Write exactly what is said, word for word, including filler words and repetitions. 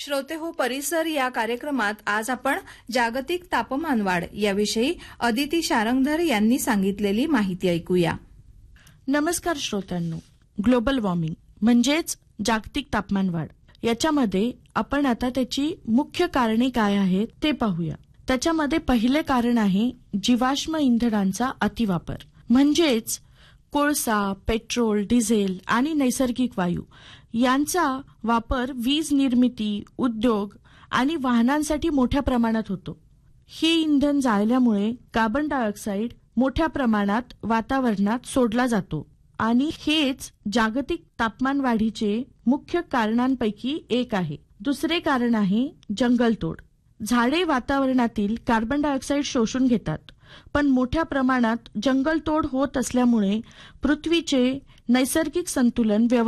श्रोते हो परिसर या कार्यक्रमात आज आपण जागतिक तापमानवाढ याविषयी अदिती शारंगधर यांनी सांगितलेली माहिती ऐकूया. नमस्कार श्रोत्यांनो. ग्लोबल वॉर्मिंग म्हणजेच जागतिक तापमानवाढ याच्यामध्ये आपण आता त्याची मुख्य कारणे काय आहेत ते पाहूया. त्याच्यामध्ये पहिले कारण आहे जीवाश्म इंधनांचा अतिवापर, म्हणजेच कोळसा, पेट्रोल, डिझेल आणि नैसर्गिक वायू यांचा वापर वीज निर्मिती, उद्योग आणि वाहनांसाठी मोठ्या प्रमाणात होतो. ही इंधन जाळल्यामुळे कार्बन डायऑक्साईड मोठ्या प्रमाणात वातावरणात सोडला जातो आणि हेच जागतिक तापमान वाढीचे मुख्य कारणांपैकी एक आहे. दुसरे कारण आहे जंगलतोड. झाडे वातावरणातील कार्बन डायऑक्साईड शोषून घेतात, पण मोठ्या प्रमाणात जंगलतोड होत असल्यामुळे पृथ्वीचे नैसर्गिक संतुलन